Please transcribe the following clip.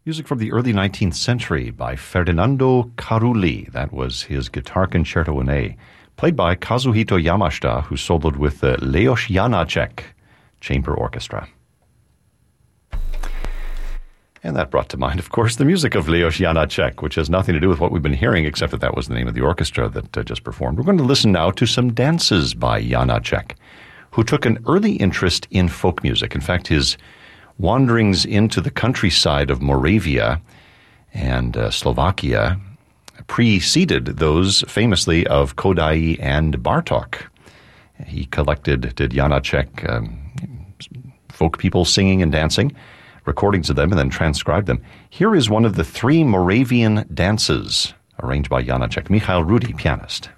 Music from the early 19th century by Ferdinando Carulli. That was his Guitar Concerto in A, played by Kazuhito Yamashita, who soloed with the Leos Janáček Chamber Orchestra. And that brought to mind, of course, the music of Leos Janáček, which has nothing to do with what we've been hearing, except that was the name of the orchestra that just performed. We're going to listen now to some dances by Janáček, who took an early interest in folk music. In fact, his wanderings into the countryside of Moravia and Slovakia preceded those famously of Kodály and Bartók. He did Janáček, folk people singing and dancing, recordings of them, and then transcribed them. Here is one of the three Moravian dances arranged by Janáček. Michael Rudi, pianist.